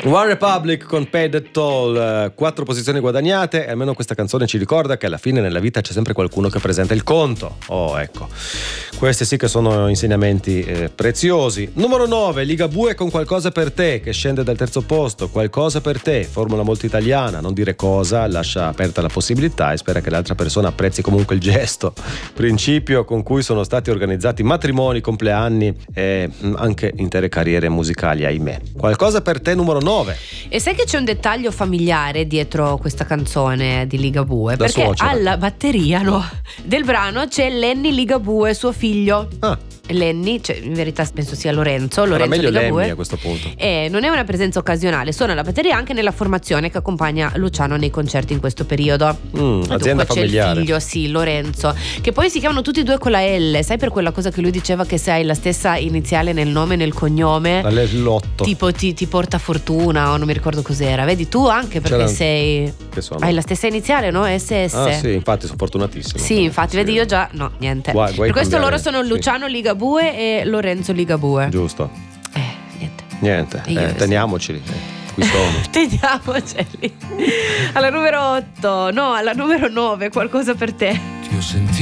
One Republic con Pay the Toll, 4 posizioni guadagnate, e almeno questa canzone ci ricorda che alla fine nella vita c'è sempre qualcuno che presenta il conto. Oh, ecco, questi sì che sono insegnamenti preziosi. Numero 9, Ligabue con Qualcosa per te, che scende dal terzo posto. Qualcosa per te, formula molto italiana, non dire cosa, lascia aperta la possibilità e spera che l'altra persona apprezzi comunque il gesto, principio con cui sono stati organizzati matrimoni, compleanni e anche intere carriere musicali, ahimè. Qualcosa per te, numero 9. E sai che c'è un dettaglio familiare dietro questa canzone di Ligabue? Perché suocera. alla batteria del brano c'è Lenny Ligabue, suo figlio. Lenny, cioè in verità penso sia Lorenzo meglio Ligabue. Lemmy a questo punto. E non è una presenza occasionale, suona la batteria anche nella formazione che accompagna Luciano nei concerti in questo periodo. Azienda familiare. C'è il figlio, sì, Lorenzo, che poi si chiamano tutti e due con la L, sai, per quella cosa che lui diceva, che se hai la stessa iniziale nel nome e nel cognome, L8, tipo ti porta fortuna, o non mi ricordo cos'era. Vedi, tu anche perché hai la stessa iniziale, no? SS. Ah sì, infatti sono fortunatissimo. Sì, infatti, vedi, io già no, niente. Guai per questo cambiare, loro sono Luciano Ligabue e Lorenzo Ligabue. Giusto. Niente. Teniamoceli. Qui sono. Teniamoceli. Alla numero 8, no, alla numero 9, Qualcosa per te. Ti ho sentito